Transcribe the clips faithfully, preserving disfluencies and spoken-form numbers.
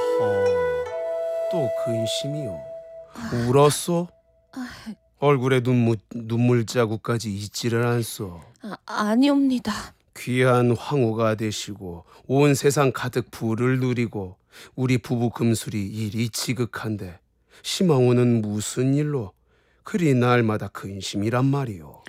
어허, 또 근심이요. 울었소? 얼굴에 눈물, 눈물 자국까지 잊지를 않소. 아, 아니옵니다. 귀한 황후가 되시고 온 세상 가득 부를 누리고 우리 부부 금술이 일이 지극한데 심황후는 무슨 일로 그리 날마다 근심이란 말이오.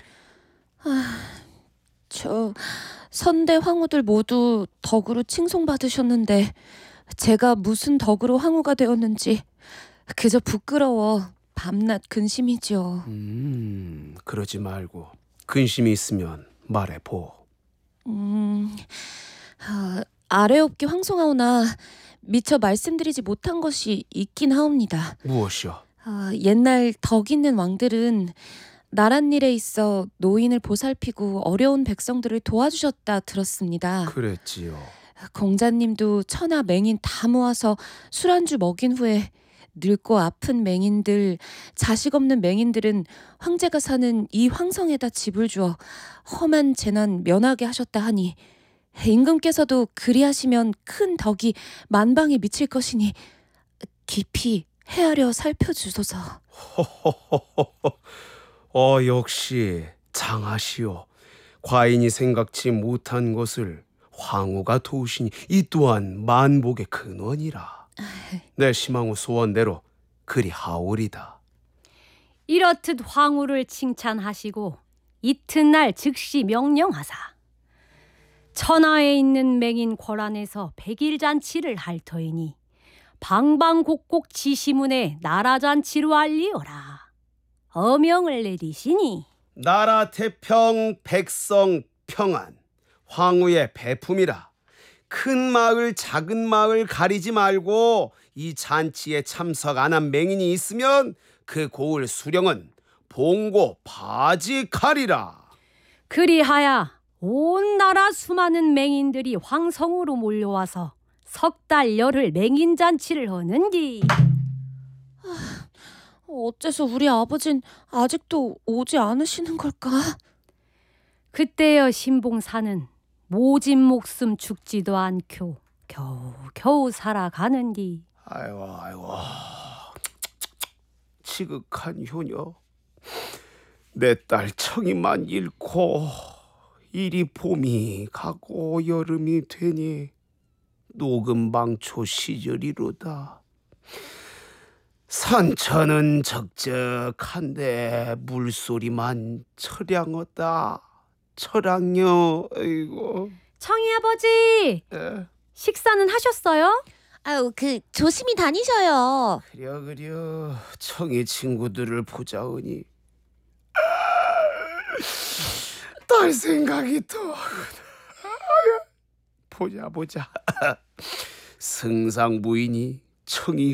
저 선대 황후들 모두 덕으로 칭송받으셨는데 제가 무슨 덕으로 황후가 되었는지 그저 부끄러워 밤낮 근심이죠. 음, 그러지 말고 근심이 있으면 말해보. 음, 아, 아래 없게 황송하오나 미처 말씀드리지 못한 것이 있긴 하옵니다. 무엇이오? 아, 옛날 덕 있는 왕들은 나랏 일에 있어 노인을 보살피고 어려운 백성들을 도와주셨다 들었습니다. 그랬지요. 공자님도 천하 맹인 다 모아서 술안주 먹인 후에 늙고 아픈 맹인들, 자식 없는 맹인들은 황제가 사는 이 황성에다 집을 주어 험한 재난 면하게 하셨다 하니 임금께서도 그리하시면 큰 덕이 만방에 미칠 것이니 깊이 헤아려 살펴주소서. 어, 역시 장하시오. 과인이 생각지 못한 것을 황후가 도우시니 이 또한 만복의 근원이라. 내 심황후 소원대로 그리 하오리다. 이렇듯 황후를 칭찬하시고 이튿날 즉시 명령하사 천하에 있는 맹인 궐안에서 백일잔치를 할 터이니 방방곡곡 지시문에 나라잔치로 알리어라. 어명을 내리시니 나라 태평 백성 평안 황후의 배품이라. 큰 마을 작은 마을 가리지 말고 이 잔치에 참석 안 한 맹인이 있으면 그 고을 수령은 봉고 바지가리라. 그리하여 온 나라 수많은 맹인들이 황성으로 몰려와서 석 달 열흘 맹인잔치를 하는디. 어째서 우리 아버진 아직도 오지 않으시는 걸까? 그때여 신봉사는 모진 목숨 죽지도 않고 겨우 겨우 살아가는디. 아이고 아이고 지극한 효녀. 내 딸 청이만 잃고 이리 봄이 가고 여름이 되니 노금방초 시절이로다. 산천은 적적한데 물소리만 처량하다. 처량여. 아이고. 청이 아버지, 에, 식사는 하셨어요? 아유, 그 조심히 다니셔요. 그려 그려 청이 친구들을 보자으니 딸 생각이 더 보자 보자. 승상 부인이 청이